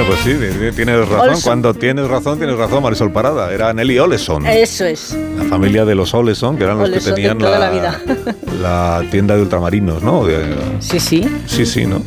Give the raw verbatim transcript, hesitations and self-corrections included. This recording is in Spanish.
Bueno, pues sí, tienes razón. Olson. Cuando tienes razón, tienes razón, Marisol Parada. Era Nelly Oleson. Eso es. La familia de los Oleson, que eran los Oleson que de tenían toda la, la vida. la tienda de ultramarinos, ¿no? De- Sí, sí. sí, sí, ¿no?